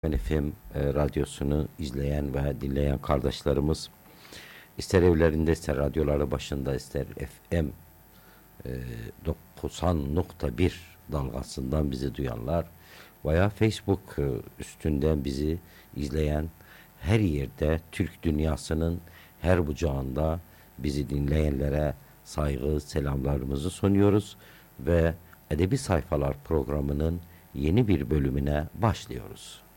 FM radyosunu izleyen ve dinleyen kardeşlerimiz ister evlerinde ister radyoları başında ister FM 90.1 dalgasından bizi duyanlar veya Facebook üstünden bizi izleyen her yerde Türk dünyasının her bucağında bizi dinleyenlere saygı selamlarımızı sunuyoruz ve Edebi Sayfalar programının yeni bir bölümüne başlıyoruz.